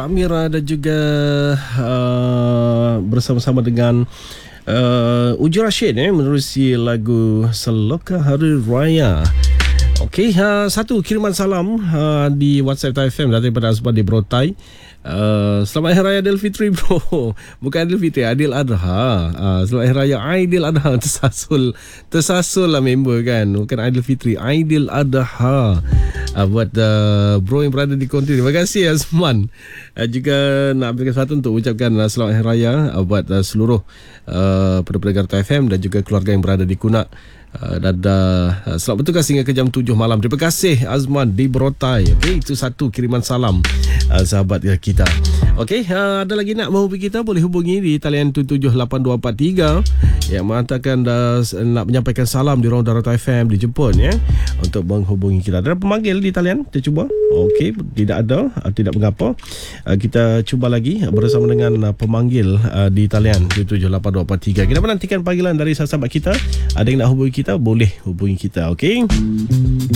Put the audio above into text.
Samira dan juga bersama-sama dengan Uji Rashid menerusi lagu Seloka Hari Raya. Okey, satu kiriman salam di WhatsApp TFM daripada Azman di Brotai. Selamat Hari Raya Aidilfitri bro. Bukan Aidilfitri, Aidil Adha. Selamat Hari Raya Aidil Adha. Tersasul lah member kan. Bukan Aidilfitri, Aidil Adha. Buat bro yang berada di konti. Terima kasih Azman. Juga nak ambil kesempatan untuk ucapkan selamat Hari Raya buat seluruh pendengar TFM dan juga keluarga yang berada di Kunak. Dan selamat bertugas hingga ke jam 7 malam. Terima kasih Azman di Brotai. Okey, itu satu kiriman salam sahabat kita. Okey, ada lagi nak menghubungi kita, boleh hubungi di talian 778243 yang mengatakan nak menyampaikan salam di Ruang Darata FM dijemput untuk menghubungi kita. Ada pemanggil di talian, kita cuba. Okey, tidak ada, tidak mengapa. Kita cuba lagi bersama dengan pemanggil di talian 778243. Kita menantikan panggilan dari sahabat kita. Ada yang nak hubungi kita, boleh hubungi kita. Okey.